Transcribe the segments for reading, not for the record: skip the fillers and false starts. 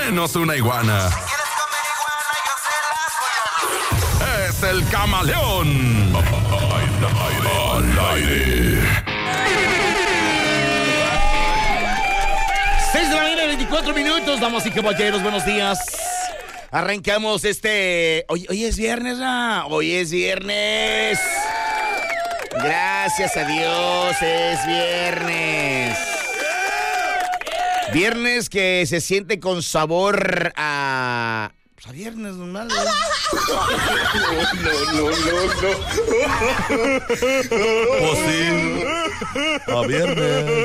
menos una iguana. Es el camaleón. Al aire. 6 de la mañana, 24 minutos, damas y caballeros, buenos días. Arrancamos Hoy es viernes, ¿no? Hoy es viernes. Gracias a Dios, es viernes. Viernes que se siente con sabor a viernes normal, ¿no? Pues sí. A viernes.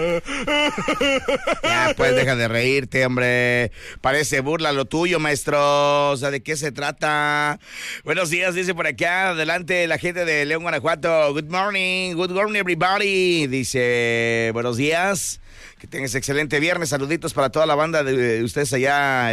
Ya, pues deja de reírte, hombre. Parece burla lo tuyo, maestro. O sea, ¿de qué se trata? Buenos días, dice por acá. Adelante la gente de León, Guanajuato. Good morning everybody. Dice, buenos días. Que tengas excelente viernes. Saluditos para toda la banda de ustedes allá,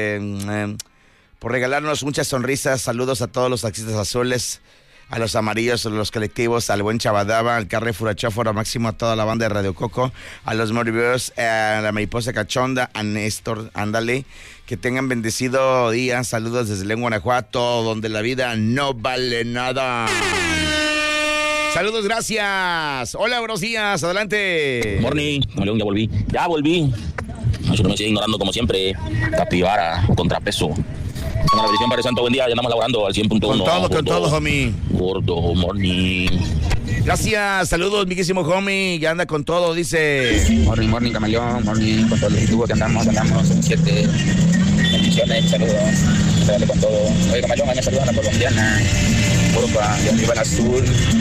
por regalarnos muchas sonrisas. Saludos a todos los taxistas azules, a los amarillos, a los colectivos, al buen Chabadaba, al Carrefour, a Chóforo, a Máximo, a toda la banda de Radio Coco, a los Moriberos, a la Mariposa Cachonda, a Néstor, ándale. Que tengan bendecido día. Saludos desde León, Guanajuato, donde la vida no vale nada. Saludos, gracias. Hola, buenos días, adelante. Morning, León, ya volví. No me sigue ignorando como siempre. Capibara, contrapeso. Tengo la bendición, Padre Santo, buen día, ya andamos laborando al 100.1. Con todo, homie. Gordo, morning. Gracias, saludos, miquísimo homie, ya anda con todo, dice. Morning, camaleón, morning, con todo el equipo que andamos en 7. Bendiciones, saludos, dale con todo. Oye, camaleón, me saludan a la colombiana. Europa, de arriba al azul.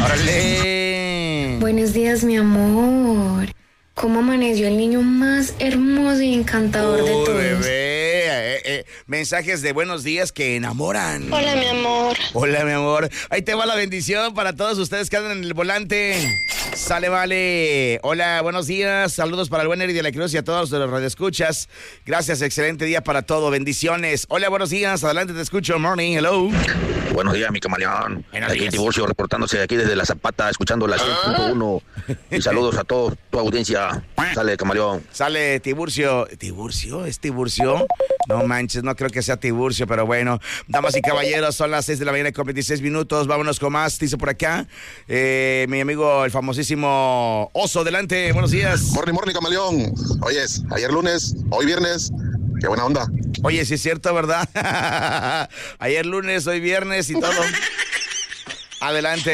¡Órale! Buenos días, mi amor. ¿Cómo amaneció el niño más hermoso y encantador de todos? Bebé. Mensajes de buenos días que enamoran. Hola, mi amor. Hola, mi amor. Ahí te va la bendición para todos ustedes que andan en el volante. Sale, vale. Hola, buenos días. Saludos para el buen Eri de la Cruz y a todos los radioescuchas. Gracias, excelente día para todo. Bendiciones. Hola, buenos días. Adelante, te escucho. Morning, hello. Buenos días, mi camaleón. Buenos Aquí días. Tiburcio reportándose aquí desde La Zapata, escuchando la 100.1. Y saludos a toda tu audiencia. Sale, camaleón. Sale Tiburcio. ¿Tiburcio? ¿Es Tiburcio? No manches, no creo que sea Tiburcio, pero bueno. Damas y caballeros, son las 6 de la mañana con 26 minutos. Vámonos con más. Dice por acá mi amigo, el famosísimo Oso. Adelante, buenos días. Morning, camaleón. Oyes, ayer lunes, hoy viernes. Qué buena onda. Oye, sí es cierto, ¿verdad? Ayer lunes, hoy viernes y todo. Adelante.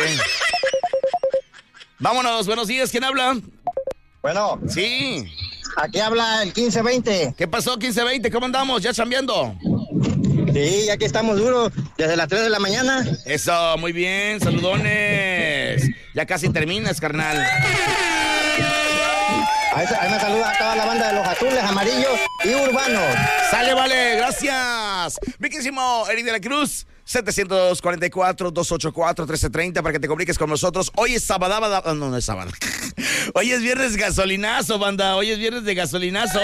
Vámonos, buenos días. ¿Quién habla? Bueno, Sí. aquí habla el 1520. ¿Qué pasó, 1520? ¿Cómo andamos? ¿Ya chambeando? Sí, aquí estamos duros desde las 3 de la mañana. Eso, muy bien, saludones. Ya casi terminas, carnal. Ahí me saluda a toda la banda de los azules, amarillos y urbanos. Sale, vale, gracias. Miquísimo Eri de la Cruz, 744-284-1330 para que te comuniques con nosotros. Hoy es sábado. No es sábado. Hoy es viernes gasolinazo, banda. Hoy es viernes de gasolinazo.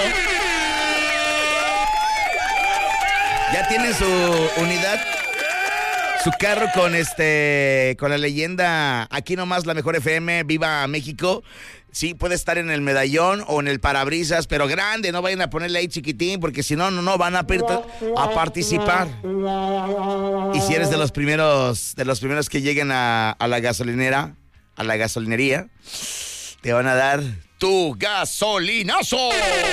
Ya tienen su unidad, su carro con con la leyenda Aquí nomás la mejor FM, Viva México. Sí, puede estar en el medallón o en el parabrisas, pero grande, no vayan a ponerle ahí chiquitín, porque si no, no van a participar. Y si eres de los primeros que lleguen a la gasolinera, a la gasolinería, te van a dar tu gasolinazo.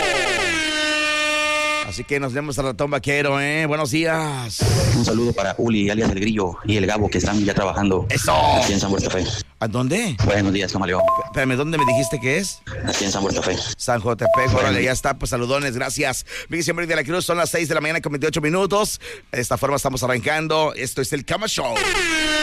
Así que nos vemos al ratón vaquero, Buenos días. Un saludo para Uli, alias El Grillo, y el Gabo, que están ya trabajando. ¡Eso! Aquí en San Puerto Fe. ¿A dónde? Buenos días, camaleón. Espérame, ¿dónde me dijiste que es? Aquí en San Puerto Fe. San Jotepec, órale, ya está, pues saludones, gracias. Miguel Siempre de la Cruz, son las 6 de la mañana con 28 minutos. De esta forma estamos arrancando. Esto es el Cama Show.